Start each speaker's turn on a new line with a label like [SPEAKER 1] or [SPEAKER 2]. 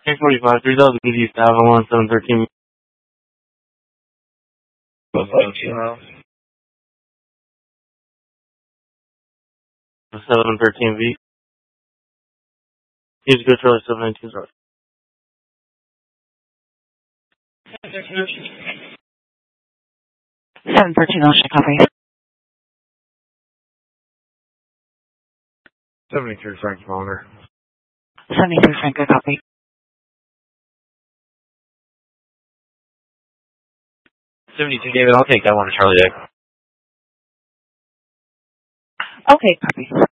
[SPEAKER 1] 845, 3000 East Avalon, 713. 713V. He's good for 719, sorry.
[SPEAKER 2] 713 Ocean, copy.
[SPEAKER 1] 73 Frank Spawner.
[SPEAKER 2] 73 Frank, good copy.
[SPEAKER 3] 72 David, I'll take that one to Charlie Dick.
[SPEAKER 2] Okay, copy.